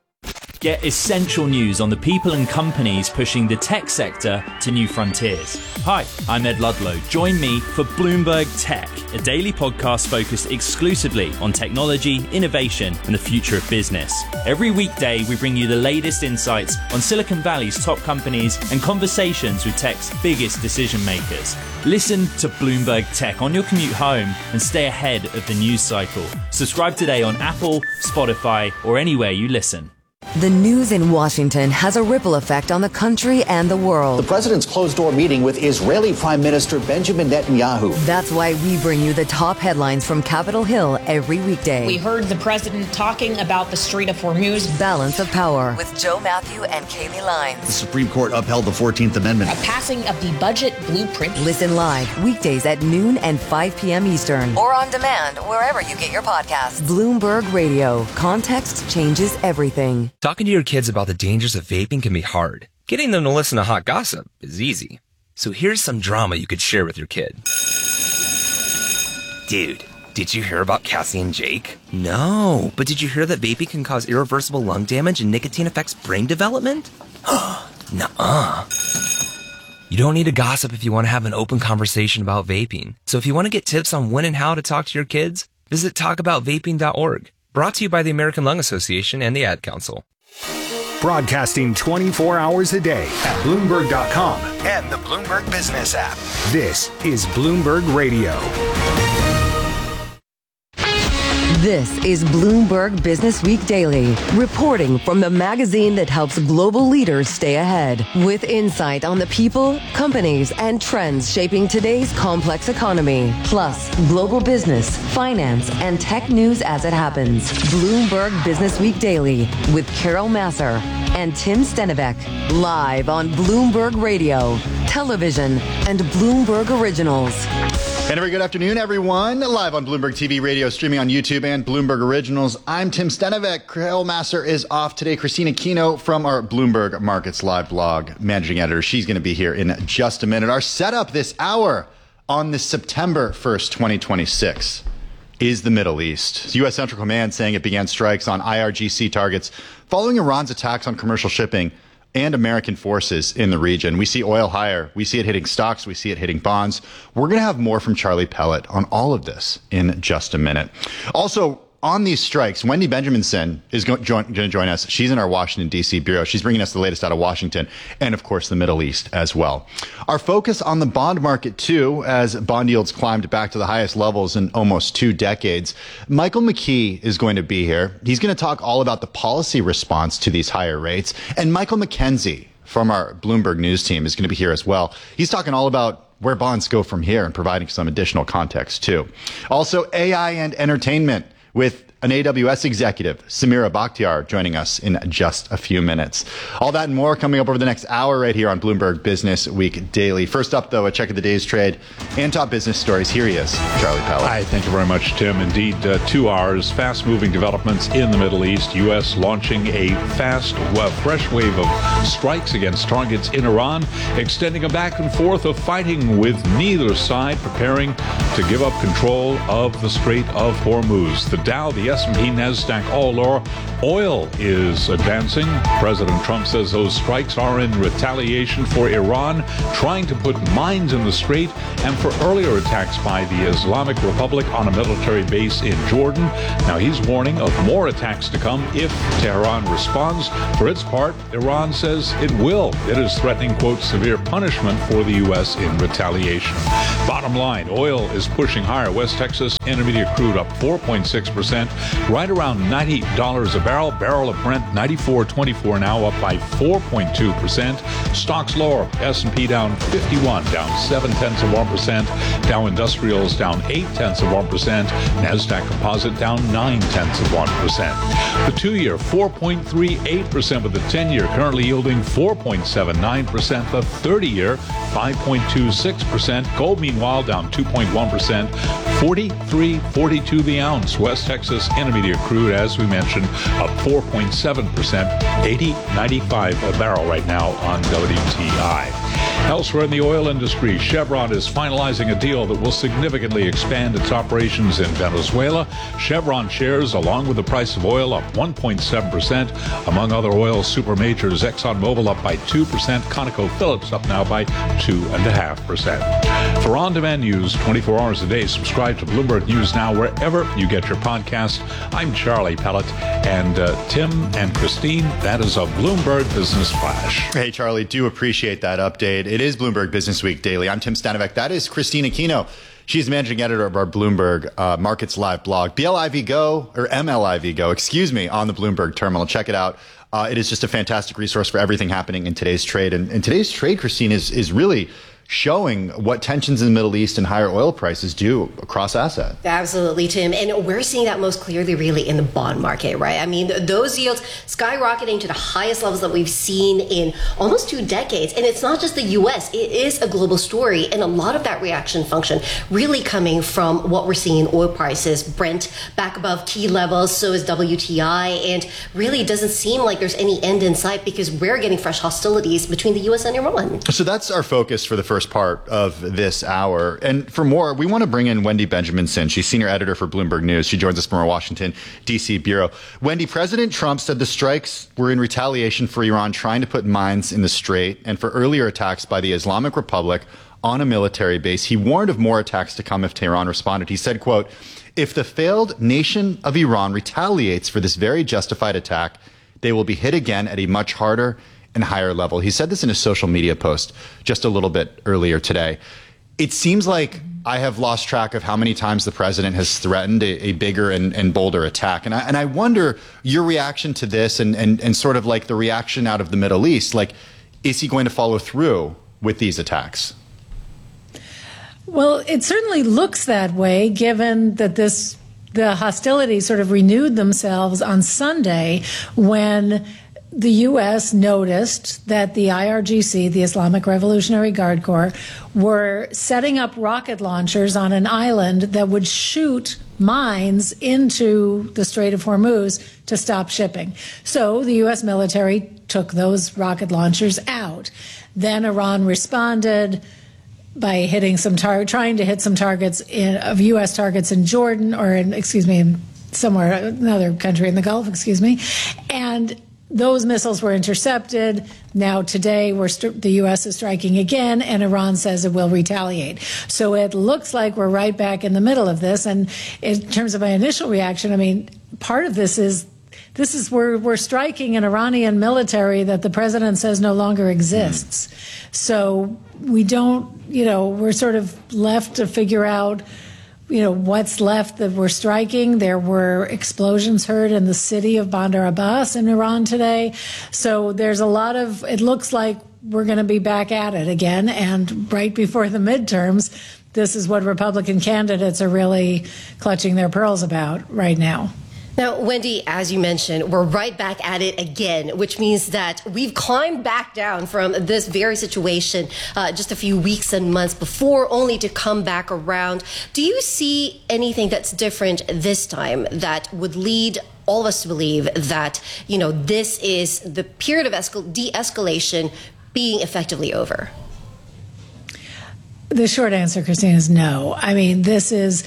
Get essential news on the people and companies pushing the tech sector to new frontiers. Hi, I'm Ed Ludlow. Join me for Bloomberg Tech, a daily podcast focused exclusively on technology, innovation, and the future of business. Every weekday, we bring you the latest insights on Silicon Valley's top companies and conversations with tech's biggest decision makers. Listen to Bloomberg Tech on your commute home and stay ahead of the news cycle. Subscribe today on Apple, Spotify, or anywhere you listen. The news in Washington has a ripple effect on the country and the world. The president's closed-door meeting with Israeli Prime Minister Benjamin Netanyahu. That's why we bring you the top headlines from Capitol Hill every weekday. We heard the president talking about the Strait of Hormuz. Balance of Power with Joe Matthew and Kaylee Lyons. The Supreme Court upheld the fourteenth Amendment. A passing of the budget blueprint. Listen live weekdays at noon and five p.m. Eastern. Or on demand wherever you get your podcasts. Bloomberg Radio. Context changes everything. Talking to your kids about the dangers of vaping can be hard. Getting them to listen to hot gossip is easy. So here's some drama you could share with your kid. Dude, did you hear about Cassie and Jake? No, but did you hear that vaping can cause irreversible lung damage and nicotine affects brain development? Nuh-uh. You don't need to gossip if you want to have an open conversation about vaping. So if you want to get tips on when and how to talk to your kids, visit talk about vaping dot org. Brought to you by the American Lung Association and the Ad Council. Broadcasting twenty-four hours a day at Bloomberg dot com and the Bloomberg Business app. This is Bloomberg Radio. This is Bloomberg Business Week Daily, reporting from the magazine that helps global leaders stay ahead, with insight on the people, companies, and trends shaping today's complex economy, plus global business, finance, and tech news as it happens. Bloomberg Business Week Daily with Carol Masser and Tim Stenivek, live on Bloomberg Radio, television, and Bloomberg Originals. And a very good afternoon, everyone. Live on Bloomberg T V, radio, streaming on YouTube and Bloomberg Originals. I'm Tim Stenivek. Carol Masser is off today. Christina Kino from our Bloomberg Markets Live blog, managing editor. She's going to be here in just a minute. Our setup this hour on this September first, twenty twenty-six is the Middle East. U S Central Command saying it began strikes on I R G C targets following Iran's attacks on commercial shipping and American forces in the region. We see oil higher. We see it hitting stocks. We see it hitting bonds. We're going to have more from Charlie Pellet on all of this in just a minute. Also, on these strikes, Wendy Benjaminson is going to join us. She's in our Washington, D C bureau. She's bringing us the latest out of Washington and, of course, the Middle East as well. Our focus on the bond market, too, as bond yields climbed back to the highest levels in almost two decades. Michael McKee is going to be here. He's going to talk all about the policy response to these higher rates. And Michael McKenzie from our Bloomberg News team is going to be here as well. He's talking all about where bonds go from here and providing some additional context, too. Also, A I and entertainment with an A W S executive, Samira Bakhtiar, joining us in just a few minutes. All that and more coming up over the next hour right here on Bloomberg Business Week Daily. First up, though, a check of the day's trade and top business stories. Here he is, Charlie Pell. Hi, thank you very much, Tim. Indeed, uh, two hours, fast-moving developments in the Middle East. U S launching a fast, well, fresh wave of strikes against targets in Iran, extending a back and forth of fighting with neither side preparing to give up control of the Strait of Hormuz. The Dow, the S and P, NASDAQ, all lower. Oil is advancing. President Trump says those strikes are in retaliation for Iran trying to put mines in the strait and for earlier attacks by the Islamic Republic on a military base in Jordan. Now he's warning of more attacks to come if Tehran responds. For its part, Iran says it will. It is threatening, quote, severe punishment for the U S in retaliation. Bottom line, oil is pushing higher. West Texas Intermediate crude up four point six percent, right around ninety dollars a barrel. Barrel of Brent ninety-four twenty-four now, up by four point two percent. Stocks lower. S and P down fifty-one, down seven tenths of one percent. Dow Industrials down eight tenths of one percent. Nasdaq Composite down nine tenths of one percent. The two-year four point three eight percent, with the ten-year currently yielding four point seven nine percent. The thirty-year five point two six percent. Gold, meanwhile, down two point one percent. forty-three forty-two the ounce. West Texas Intermediate crude, as we mentioned, up four point seven percent, eighty ninety-five a barrel right now on W T I. Elsewhere in the oil industry, Chevron is finalizing a deal that will significantly expand its operations in Venezuela. Chevron shares, along with the price of oil, up one point seven percent. Among other oil super majors, ExxonMobil up by two percent. ConocoPhillips up now by two point five percent. For on-demand news twenty-four hours a day, subscribe to Bloomberg News Now wherever you get your podcast. I'm Charlie Pellet, and uh, Tim and Christine, that is a Bloomberg Business Flash. Hey, Charlie, do appreciate that update. It is Bloomberg Business Week Daily. I'm Tim Stanovec. That is Christine Aquino. She's managing editor of our Bloomberg uh, Markets Live blog. B L I V Go, or M L I V Go, excuse me, on the Bloomberg terminal. Check it out. Uh, it is just a fantastic resource for everything happening in today's trade. And, and today's trade, Christine, is is really showing what tensions in the Middle East and higher oil prices do across assets. Absolutely, Tim. And we're seeing that most clearly really in the bond market, right? I mean, those yields skyrocketing to the highest levels that we've seen in almost two decades. And it's not just the U S, it is a global story. And a lot of that reaction function really coming from what we're seeing in oil prices. Brent back above key levels, so is W T I. And really doesn't seem like there's any end in sight because we're getting fresh hostilities between the U S and Iran. So that's our focus for the first part of this hour. And for more, we want to bring in Wendy Benjaminson. She's senior editor for Bloomberg News. She joins us from our Washington, D C bureau. Wendy, President Trump said the strikes were in retaliation for Iran trying to put mines in the strait and for earlier attacks by the Islamic Republic on a military base. He warned of more attacks to come if Tehran responded. He said, quote, "If the failed nation of Iran retaliates for this very justified attack, they will be hit again at a much harder and higher level." He said this in a social media post just a little bit earlier today. It seems like I have lost track of how many times the president has threatened a, a bigger and, and bolder attack. And I, and I wonder your reaction to this and, and, and sort of like the reaction out of the Middle East. Like, is he going to follow through with these attacks? Well, it certainly looks that way, given that this the hostilities sort of renewed themselves on Sunday when the U S noticed that the I R G C, the Islamic Revolutionary Guard Corps, were setting up rocket launchers on an island that would shoot mines into the Strait of Hormuz to stop shipping. So the U S military took those rocket launchers out. Then Iran responded by hitting some tar- trying to hit some targets in, of U S targets in Jordan, or in, excuse me, in somewhere, another country in the Gulf, excuse me. And those missiles were intercepted. Now today, we're st- the U S is striking again, and Iran says it will retaliate. So it looks like we're right back in the middle of this. And in terms of my initial reaction, I mean, part of this is this is where we're striking an Iranian military that the president says no longer exists. Mm. So we don't, you know, we're sort of left to figure out, you know, what's left that we're striking. There were explosions heard in the city of Bandar Abbas in Iran today. So there's a lot of, it looks like we're going to be back at it again. And right before the midterms, this is what Republican candidates are really clutching their pearls about right now. Now, Wendy, as you mentioned, we're right back at it again, which means that we've climbed back down from this very situation uh, just a few weeks and months before, only to come back around. Do you see anything that's different this time that would lead all of us to believe that, you know, this is the period of escal- de-escalation being effectively over? The short answer, Christine, is no. I mean, this is...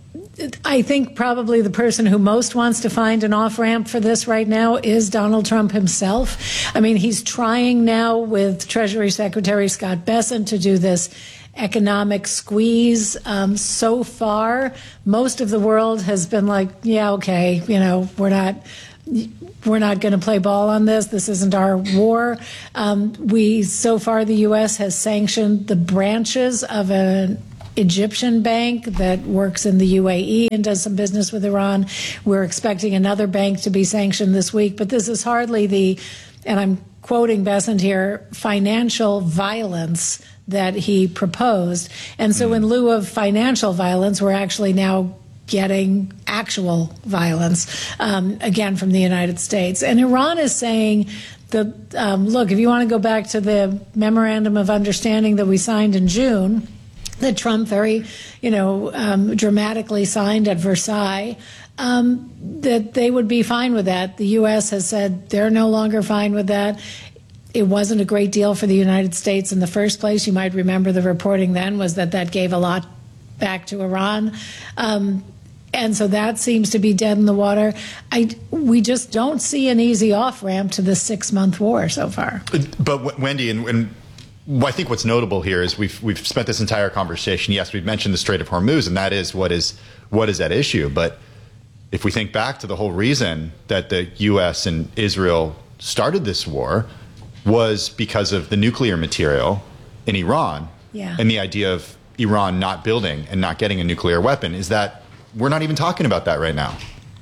I think probably the person who most wants to find an off-ramp for this right now is Donald Trump himself. I mean, he's trying now with Treasury Secretary Scott Bessent to do this economic squeeze. Um, so far, most of the world has been like, yeah, okay, you know, we're not... We're not going to play ball on this. This isn't our war. Um, we, so far, the U S has sanctioned the branches of an Egyptian bank that works in the U A E and does some business with Iran. We're expecting another bank to be sanctioned this week, but this is hardly the, and I'm quoting Bessent here, financial violence that he proposed. And so in lieu of financial violence, we're actually now getting actual violence, um, again, from the United States. And Iran is saying that, um, look, if you want to go back to the memorandum of understanding that we signed in June, that Trump very, you know, um, dramatically signed at Versailles, um, that they would be fine with that. The U S has said they're no longer fine with that. It wasn't a great deal for the United States in the first place. You might remember the reporting then was that that gave a lot back to Iran. Um, And so that seems to be dead in the water. I, we just don't see an easy off-ramp to this six-month war so far. But, Wendy, and, and I think what's notable here is we've we've spent this entire conversation. Yes, we've mentioned the Strait of Hormuz, and that is what is what is at issue. But if we think back to the whole reason that the U S and Israel started this war was because of the nuclear material in Iran, yeah. and the idea of Iran not building and not getting a nuclear weapon. Is that we're not even talking about that right now?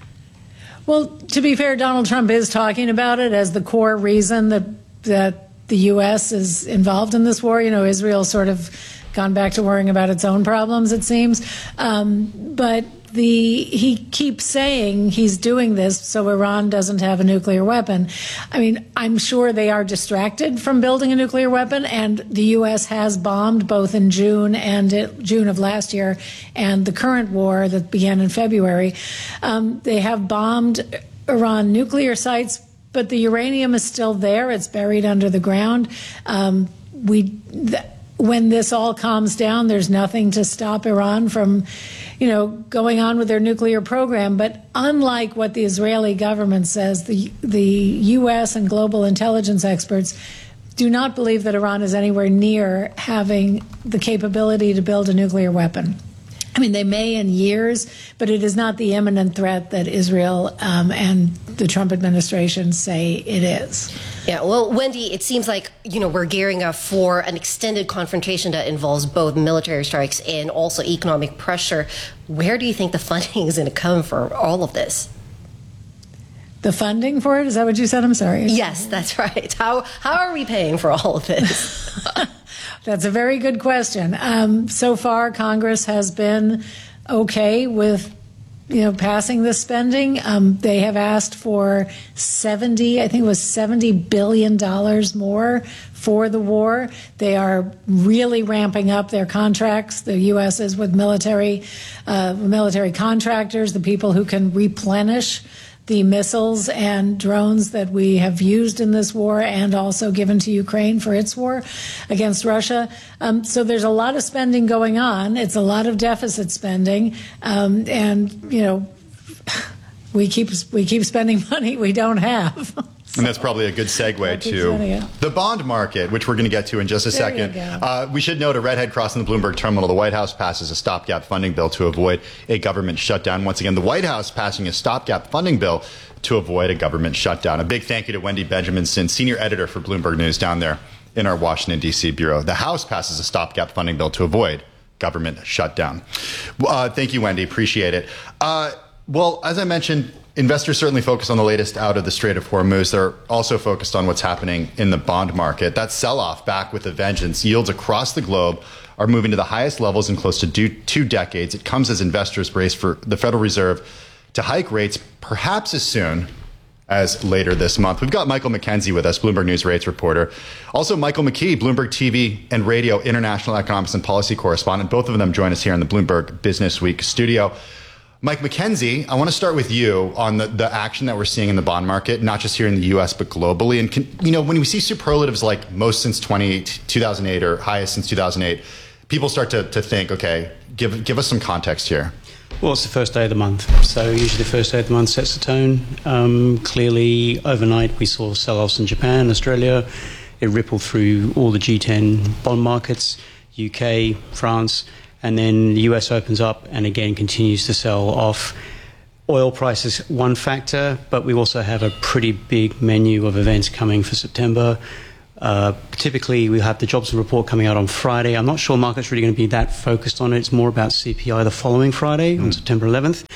Well, to be fair, Donald Trump is talking about it as the core reason that that the U S is involved in this war. You know, Israel's sort of gone back to worrying about its own problems, it seems. Um, but the he keeps saying he's doing this so Iran doesn't have a nuclear weapon. I mean, I'm sure they are distracted from building a nuclear weapon, and the U S has bombed both in June and it, June of last year and the current war that began in February. Um, they have bombed Iran nuclear sites, but the uranium is still there. It's buried under the ground. Um, we... Th- When this all calms down, there's nothing to stop Iran from, you know, going on with their nuclear program. But unlike what the Israeli government says, the the U S and global intelligence experts do not believe that Iran is anywhere near having the capability to build a nuclear weapon. I mean, they may in years, but it is not the imminent threat that Israel um, and the Trump administration say it is. Yeah, well, Wendy, it seems like, you know, we're gearing up for an extended confrontation that involves both military strikes and also economic pressure. Where do you think the funding is going to come for all of this? The funding for it? Is that what you said? I'm sorry. Yes, that's right. How how are we paying for all of this? That's a very good question. Um, so far, Congress has been okay with, you know, passing this spending. Um, they have asked for seventy, I think it was seventy billion dollars more for the war. They are really ramping up their contracts. The U S is with military, uh, military contractors, the people who can replenish the missiles and drones that we have used in this war and also given to Ukraine for its war against Russia. Um, so there's a lot of spending going on. It's a lot of deficit spending. Um, and, you know, we keep we keep spending money we don't have. And that's probably a good segue to the bond market, which we're going to get to in just a There you second. go. Uh, we should note a redhead crossing the Bloomberg terminal. The White House passes a stopgap funding bill to avoid a government shutdown. Once again, the White House passing a stopgap funding bill to avoid a government shutdown. A big thank you to Wendy Benjaminson, senior editor for Bloomberg News down there in our Washington, D C bureau. The House passes a stopgap funding bill to avoid government shutdown. Uh, thank you, Wendy. Appreciate it. Uh, well, as I mentioned, investors certainly focus on the latest out of the Strait of Hormuz. They're also focused on what's happening in the bond market. That sell-off back with a vengeance. Yields across the globe are moving to the highest levels in close to two decades. It comes as investors brace for the Federal Reserve to hike rates perhaps as soon as later this month. We've got Michael McKenzie with us, Bloomberg News rates reporter. Also, Michael McKee, Bloomberg T V and Radio international economics and policy correspondent. Both of them join us here in the Bloomberg Business Week studio. Mike McKenzie, I want to start with you on the, the action that we're seeing in the bond market, not just here in the U S, but globally. And, can, you know, when we see superlatives like most since two thousand eight or highest since two thousand eight, people start to, to think, okay, give, give us some context here. Well, it's the first day of the month, so usually the first day of the month sets the tone. Um, clearly, overnight we saw sell-offs in Japan, Australia. It rippled through all the G ten bond markets, U K, France, and then the U S opens up and again continues to sell off. Oil price is one factor, but we also have a pretty big menu of events coming for September. Uh, typically, we have the jobs report coming out on Friday. I'm not sure market's really going to be that focused on it. It's more about C P I the following Friday, mm. on September eleventh.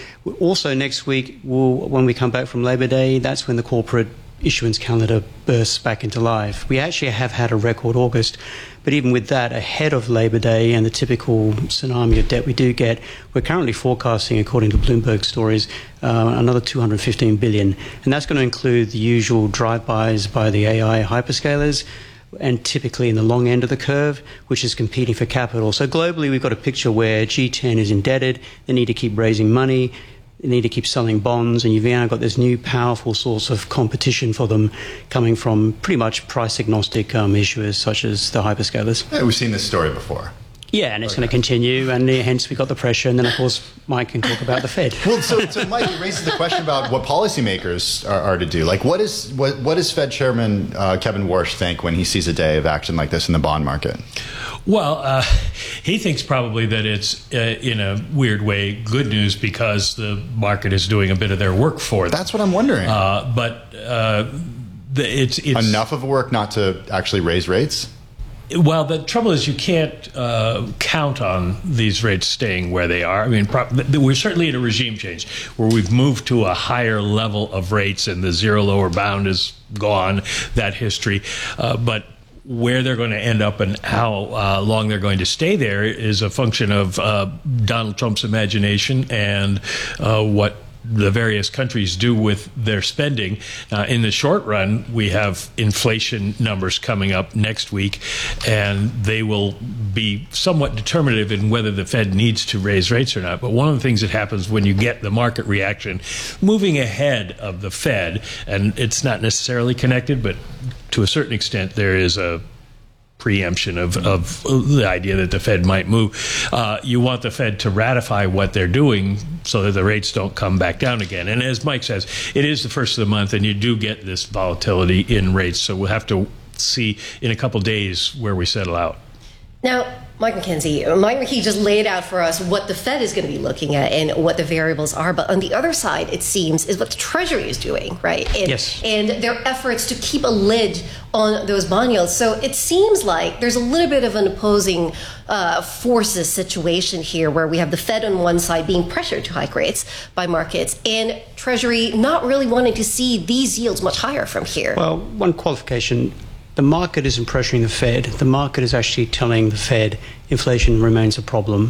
Also, next week, we'll, when we come back from Labor Day, that's when the corporate issuance calendar bursts back into life. We actually have had a record August, but even with that, ahead of Labor Day and the typical tsunami of debt we do get, we're currently forecasting, according to Bloomberg stories, uh, another two hundred fifteen billion dollars. And that's going to include the usual drive-bys by the A I hyperscalers, and typically in the long end of the curve, which is competing for capital. So globally, we've got a picture where G ten is indebted, they need to keep raising money, they need to keep selling bonds, and you've now got this new powerful source of competition for them coming from pretty much price-agnostic um, issuers such as the hyperscalers. Yeah, we've seen this story before. Yeah, and it's okay. going to continue, and uh, hence we got the pressure, and then, of course, Mike can talk about the Fed. Well, so, so Mike, it raises the question about what policymakers are, are to do. Like, what is what, what does Fed Chairman uh, Kevin Warsh think when he sees a day of action like this in the bond market? Well, uh, he thinks probably that it's, uh, in a weird way, good news because the market is doing a bit of their work for them. That's what I'm wondering. Uh, but uh, the, it's, it's... Enough of work not to actually raise rates? Well, the trouble is you can't uh, count on these rates staying where they are. I mean, pro- we're certainly in a regime change where we've moved to a higher level of rates and the zero lower bound is gone, that history. Uh, but where they're going to end up and how uh, long they're going to stay there is a function of uh, Donald Trump's imagination and uh, what the various countries do with their spending. Uh, in the short run, we have inflation numbers coming up next week, and they will be somewhat determinative in whether the Fed needs to raise rates or not. But one of the things that happens when you get the market reaction moving ahead of the Fed, and it's not necessarily connected, but to a certain extent there is a preemption of, of the idea that the Fed might move. Uh, you want the Fed to ratify what they're doing so that the rates don't come back down again. And as Mike says, it is the first of the month, and you do get this volatility in rates. So we'll have to see in a couple days where we settle out. Now, Mike McKenzie, Mike McKee just laid out for us what the Fed is going to be looking at and what the variables are. But on the other side, it seems, is what the Treasury is doing, right? And, yes. And their efforts to keep a lid on those bond yields. So it seems like there's a little bit of an opposing uh, forces situation here where we have the Fed on one side being pressured to hike rates by markets and Treasury not really wanting to see these yields much higher from here. Well, one qualification. The market isn't pressuring the Fed. The market is actually telling the Fed inflation remains a problem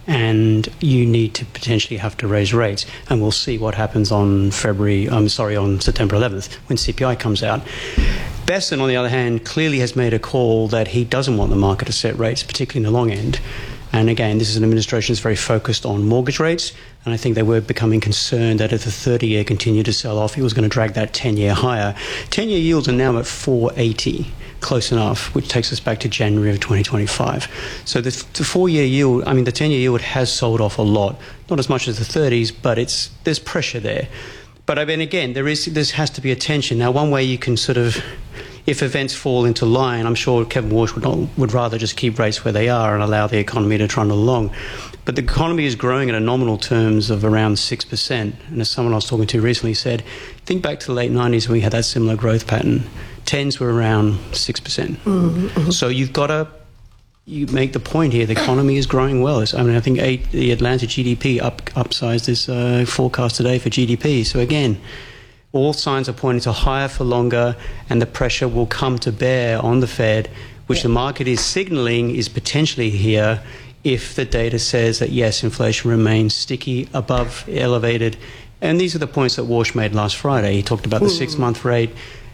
and you need to potentially have to raise rates. And we'll see what happens on February, I'm sorry, on September eleventh when C P I comes out. Besson, on the other hand, clearly has made a call that he doesn't want the market to set rates, particularly in the long end. And again, this is an administration that's very focused on mortgage rates. And I think they were becoming concerned that if the thirty-year continued to sell off, it was going to drag that ten-year higher. ten-year yields are now at four eighty, close enough, which takes us back to January of twenty twenty-five. So the, the four-year yield, I mean, the ten-year yield has sold off a lot. Not as much as the thirties, but it's there's pressure there. But I mean, again, there is there has to be a tension. Now, one way you can sort of, if events fall into line, I'm sure Kevin Warsh would not, would rather just keep rates where they are and allow the economy to trundle along. But the economy is growing at a nominal terms of around six percent. And as someone I was talking to recently said, think back to the late nineties when we had that similar growth pattern. Tens were around six percent. Mm-hmm. So you've got to you make the point here. The economy is growing well. I mean, I think eight, the Atlanta G D P up upsized this uh, forecast today for G D P. So again, all signs are pointing to higher for longer, and the pressure will come to bear on the Fed, which yeah. the market is signaling is potentially here if the data says that, yes, inflation remains sticky, above elevated And these are the points that Walsh made last Friday. He talked about the mm. six-month rate.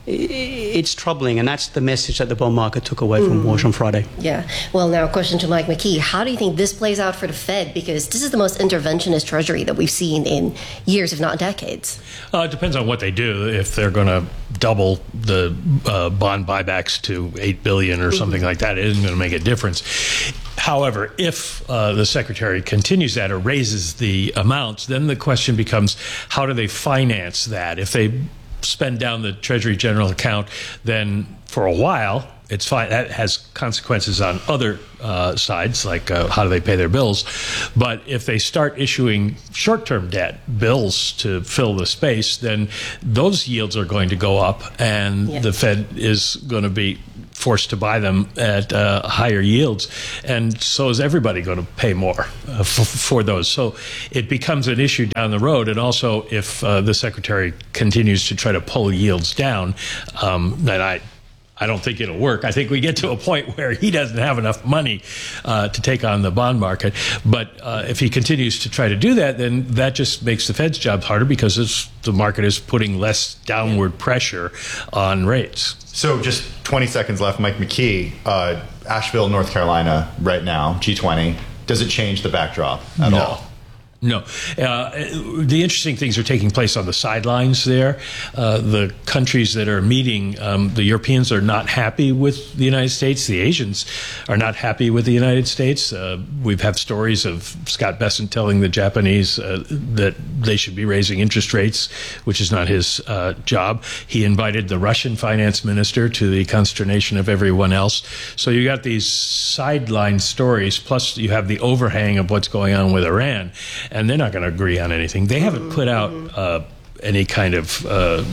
It's troubling, and that's the message that the bond market took away from mm. Walsh on Friday. Yeah. Well, now a question to Mike McKee. How do you think this plays out for the Fed? Because this is the most interventionist Treasury that we've seen in years, if not decades. Uh, it depends on what they do. If they're going to double the uh, bond buybacks to eight billion dollars or something mm-hmm. like that, it isn't going to make a difference. However, if uh, the Secretary continues that or raises the amounts, then the question becomes, how do they finance that? If they spend down the Treasury General account, then for a while, it's fine. That has consequences on other uh, sides, like uh, how do they pay their bills. But if they start issuing short-term debt, bills to fill the space, then those yields are going to go up, and yeah. the Fed is going to be forced to buy them at uh, higher yields, and so is everybody going to pay more uh, f- for those. So it becomes an issue down the road, and also if uh, the Secretary continues to try to pull yields down, um, then I I don't think it'll work. I think we get to a point where he doesn't have enough money uh, to take on the bond market. But uh, if he continues to try to do that, then that just makes the Fed's job harder, because it's, the market is putting less downward pressure on rates. So just twenty seconds left, Mike McKee, uh, Asheville, North Carolina right now, G twenty. Does it change the backdrop at no. all? No. Uh, the interesting things are taking place on the sidelines there. Uh, the countries that are meeting, um, the Europeans are not happy with the United States. The Asians are not happy with the United States. Uh, we've had stories of Scott Bessent telling the Japanese uh, that they should be raising interest rates, which is not his uh, job. He invited the Russian finance minister, to the consternation of everyone else. So you got these sideline stories, plus you have the overhang of what's going on with Iran. And they're not going to agree on anything. They haven't put out uh, any kind of uh,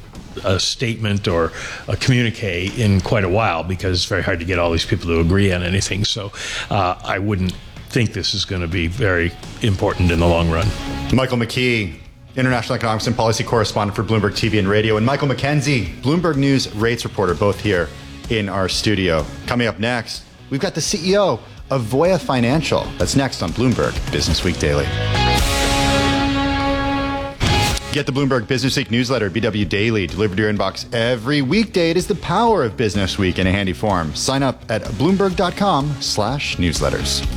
a statement or a communique in quite a while, because it's very hard to get all these people to agree on anything. So uh, I wouldn't think this is going to be very important in the long run. Michael McKee, international economics and policy correspondent for Bloomberg T V and Radio, and Michael McKenzie, Bloomberg News rates reporter, both here in our studio. Coming up next, we've got the C E O of Voya Financial. That's next on Bloomberg Business Week Daily. Get the Bloomberg Business Week newsletter, B W Daily, delivered to your inbox every weekday. It is the power of Business Week in a handy form. Sign up at bloomberg.com slash newsletters.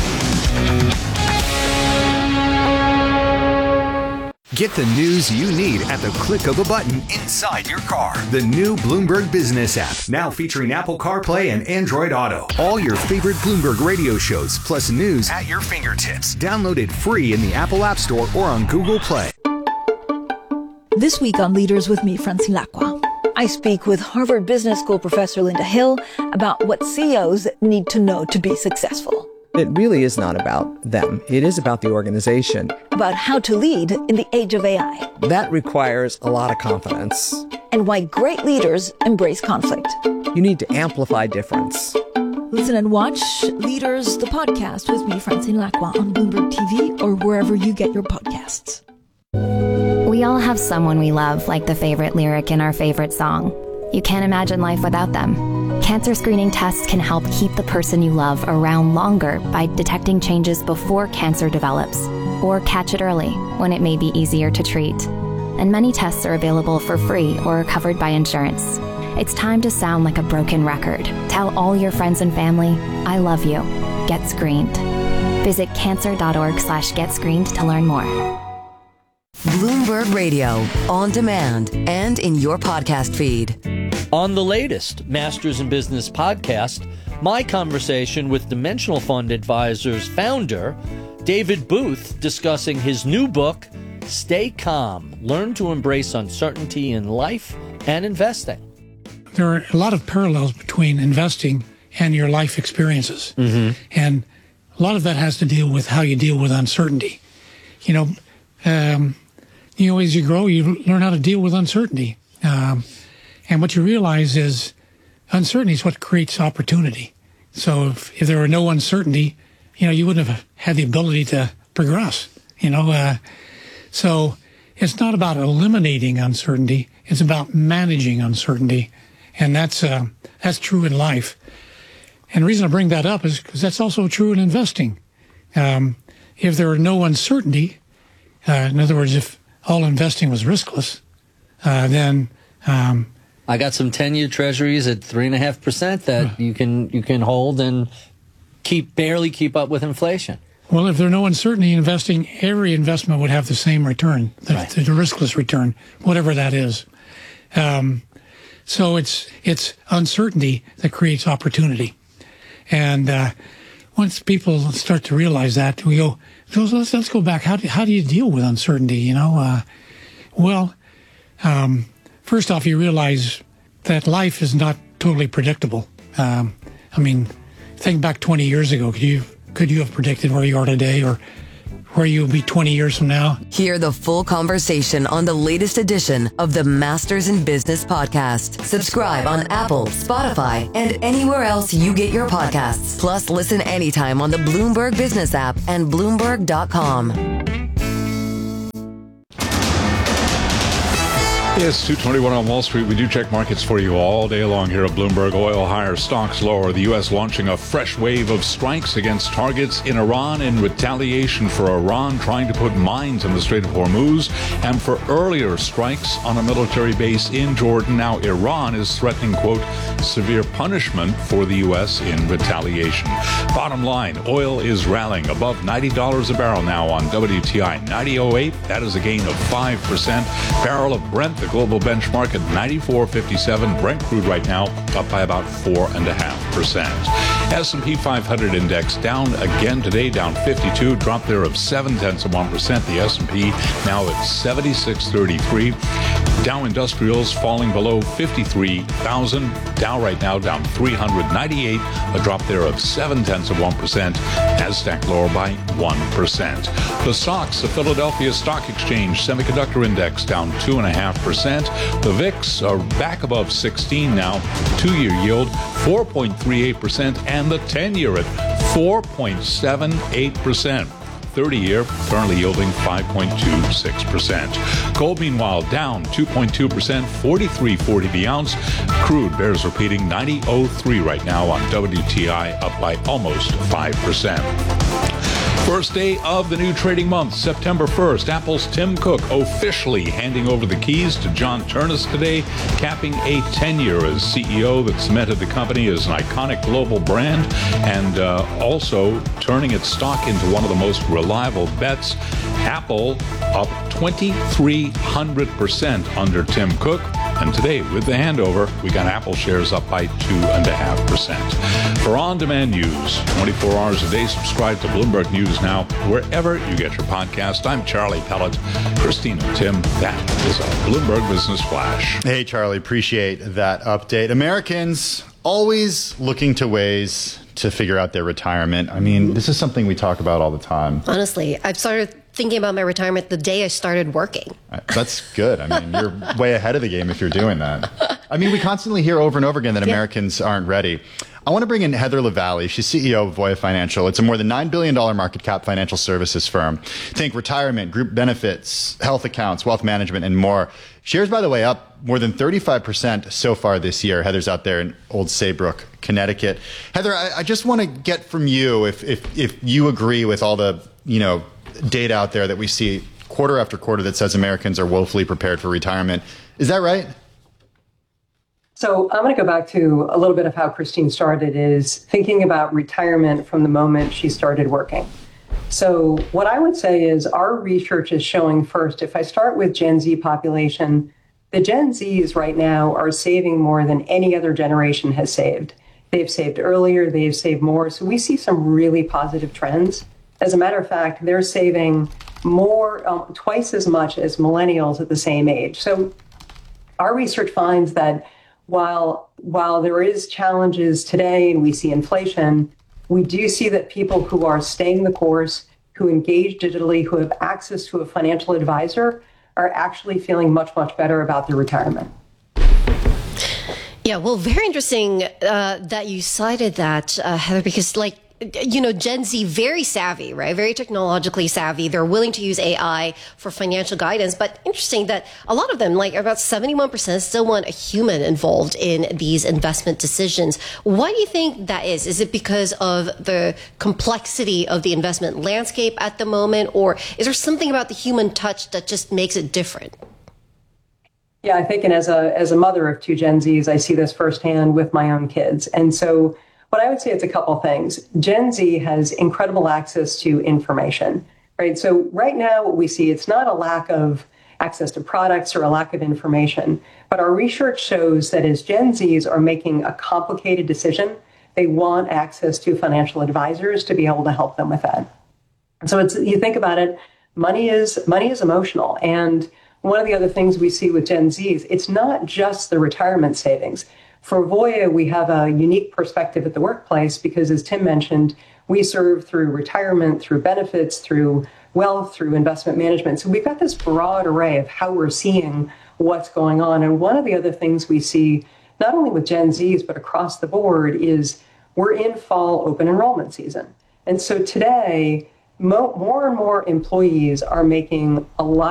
Get the news you need at the click of a button inside your car. The new Bloomberg Business app, now featuring Apple CarPlay and Android Auto. All your favorite Bloomberg radio shows, plus news at your fingertips. Download it free in the Apple App Store or on Google Play. This week on Leaders with me, Francine Lacqua, I speak with Harvard Business School professor Linda Hill about what C E Os need to know to be successful. It really is not about them. It is about the organization. About how to lead in the age of A I. That requires a lot of confidence. And why great leaders embrace conflict. You need to amplify difference. Listen and watch Leaders, the podcast with me, Francine Lacqua, on Bloomberg T V or wherever you get your podcasts. We all have someone we love, like the favorite lyric in our favorite song. You can't imagine life without them. Cancer screening tests can help keep the person you love around longer by detecting changes before cancer develops, or catch it early when it may be easier to treat. And many tests are available for free or are covered by insurance. It's time to sound like a broken record. Tell all your friends and family, I love you. Get screened. Visit cancer.org slash get screened to learn more. Bloomberg Radio, on demand and in your podcast feed. On the latest Masters in Business podcast, my conversation with Dimensional Fund Advisors founder David Booth, discussing his new book, Stay Calm, Learn to Embrace Uncertainty in Life and Investing. There are a lot of parallels between investing and your life experiences. Mm-hmm. And a lot of that has to deal with how you deal with uncertainty. You know, um, you know, as you grow, you learn how to deal with uncertainty. Um, and what you realize is uncertainty is what creates opportunity. So if, if there were no uncertainty, you know, you wouldn't have had the ability to progress, you know. Uh, so it's not about eliminating uncertainty. It's about managing uncertainty. And that's uh, that's true in life. And the reason I bring that up is because that's also true in investing. Um, if there were no uncertainty, uh, in other words, if all investing was riskless, uh, then um, I got some ten-year treasuries at three and a half percent that you can you can hold and keep barely keep up with inflation. Well, if there's no uncertainty in investing, every investment would have the same return, the, Right. the riskless return, whatever that is. Um, so it's it's uncertainty that creates opportunity, and uh, once people start to realize that, we go, so let's let's go back. How do how do you deal with uncertainty? You know, uh, well, um, first off, you realize that life is not totally predictable. Um, I mean, think back twenty years ago. Could you could you have predicted where you are today, or where you'll be twenty years from now? Hear the full conversation on the latest edition of the Masters in Business podcast. Subscribe on Apple, Spotify, and anywhere else you get your podcasts. Plus, listen anytime on the Bloomberg Business app and Bloomberg dot com. It's two twenty-one on Wall Street. We do check markets for you all day long here at Bloomberg. Oil higher, stocks lower. The U S launching a fresh wave of strikes against targets in Iran in retaliation for Iran trying to put mines in the Strait of Hormuz and for earlier strikes on a military base in Jordan. Now Iran is threatening, quote, severe punishment for the U S in retaliation. Bottom line, oil is rallying above ninety dollars a barrel now on W T I ninety oh eight. That is a gain of five percent. Barrel of Brent, the global benchmark at ninety-four fifty-seven. Brent crude right now up by about four and a half percent. S and P five hundred index down again today, down fifty-two, drop there of seven tenths of one percent. The S and P now at seventy-six thirty-three. Dow Industrials falling below fifty-three thousand. Dow right now down three hundred ninety-eight, a drop there of seven tenths of one percent. Nasdaq lower by one percent. The stocks, the Philadelphia Stock Exchange Semiconductor Index down two and a half percent. The V I X are back above sixteen now. Two-year yield four point three eight percent, and the ten-year at four point seven eight percent. thirty-year currently yielding five point two six percent. Gold, meanwhile, down two point two percent, forty-three forty the ounce. Crude bears repeating ninety oh three right now on W T I, up by almost five percent. First day of the new trading month, September first. Apple's Tim Cook officially handing over the keys to John Ternus today, capping a tenure as C E O that cemented the company as an iconic global brand and uh, also turning its stock into one of the most reliable bets. Apple up twenty-three hundred percent under Tim Cook. And today, with the handover, we got Apple shares up by two and a half percent. For on-demand news, twenty-four hours a day, subscribe to Bloomberg News Now, wherever you get your podcast. I'm Charlie Pellet. Christine and Tim, that is a Bloomberg Business Flash. Hey, Charlie, appreciate that update. Americans always looking to ways to figure out their retirement. I mean, this is something we talk about all the time. Honestly, I've started thinking about my retirement the day I started working. That's good. I mean, you're way ahead of the game if you're doing that. I mean, we constantly hear over and over again that yeah. Americans aren't ready. I want to bring in Heather LaValle. She's C E O of Voya Financial. It's a more than nine billion dollars market cap financial services firm. Think retirement, group benefits, health accounts, wealth management, and more. Shares, by the way, up more than thirty-five percent so far this year. Heather's out there in Old Saybrook, Connecticut. Heather, I, I just want to get from you if, if, if you agree with all the, you know, data out there that we see quarter after quarter that says Americans are woefully prepared for retirement. Is that right? So I'm going to go back to a little bit of how Christine started, is thinking about retirement from the moment she started working. So what I would say is our research is showing, first, if I start with Gen Z population, the Gen Zs right now are saving more than any other generation has saved. They've saved earlier, they've saved more. So we see some really positive trends. As a matter of fact, they're saving more, um, twice as much as millennials at the same age. So our research finds that while while there is challenges today and we see inflation, we do see that people who are staying the course, who engage digitally, who have access to a financial advisor, are actually feeling much, much better about their retirement. Yeah, well, very interesting uh, that you cited that, uh, Heather, because like, you know, Gen Z, very savvy, right? Very technologically savvy. They're willing to use A I for financial guidance. But interesting that a lot of them, like about seventy-one percent, still want a human involved in these investment decisions. Why do you think that is? Is it because of the complexity of the investment landscape at the moment? Or is there something about the human touch that just makes it different? Yeah, I think, and as a as a mother of two Gen Zs, I see this firsthand with my own kids. And so what I would say is a couple things. Gen Z has incredible access to information, right? So right now what we see, it's not a lack of access to products or a lack of information, but our research shows that as Gen Zs are making a complicated decision, they want access to financial advisors to be able to help them with that. So it's, you think about it, money is money is emotional. And one of the other things we see with Gen Zs, it's not just the retirement savings. For Voya, we have a unique perspective at the workplace because, as Tim mentioned, we serve through retirement, through benefits, through wealth, through investment management. So we've got this broad array of how we're seeing what's going on. And one of the other things we see, not only with Gen Zs, but across the board, is we're in fall open enrollment season. And so today, mo- more and more employees are making a lot